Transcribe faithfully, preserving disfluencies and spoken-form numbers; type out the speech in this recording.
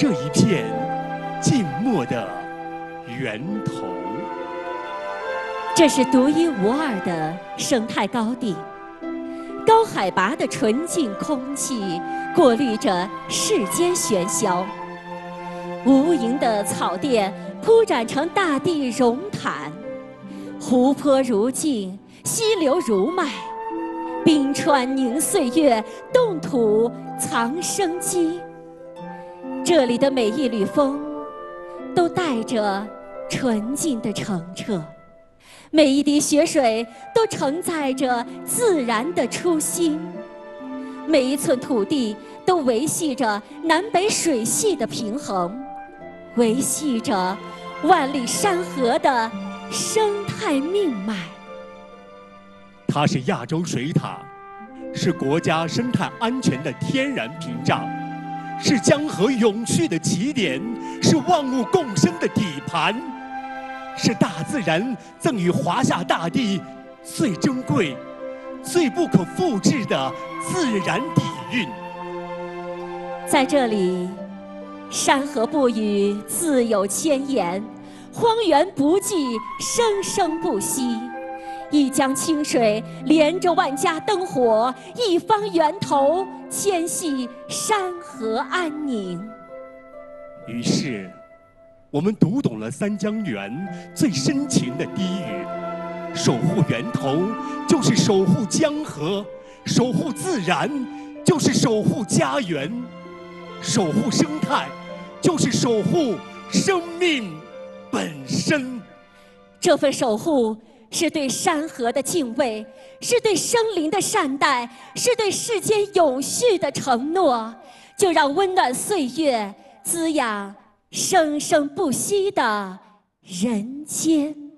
这一片静默的源头。 这是独一无二的生态高地，高海拔的纯净空气过滤着世间喧嚣，无垠的草甸铺展成大地绒毯，湖泊如镜，溪流如脉，冰川凝岁月，冻土藏生机。这里的每一缕风都带着纯净的澄澈，每一滴雪水都承载着自然的初心，每一寸土地都维系着南北水系的平衡，维系着万里山河的生态命脉。 它是亚洲水塔，是国家生态安全的天然屏障，是江河永续的起点，是万物共生的底盘，是大自然赠予华夏大地最珍贵、最不可复制的自然底蕴。 在这里，山河不语自有千言，荒原不计生生不息。一江清水连着万家灯火，一方源头牵系山河安宁。 于是，我们读懂了三江源最深情的低语：守护源头，就是守护江河；守护自然，就是守护家园；守护生态，就是守护生命本身。 这份守护是对山河的敬畏，是对生灵的善待，是对世间永续的承诺。就让温暖岁月滋养生生不息的人间。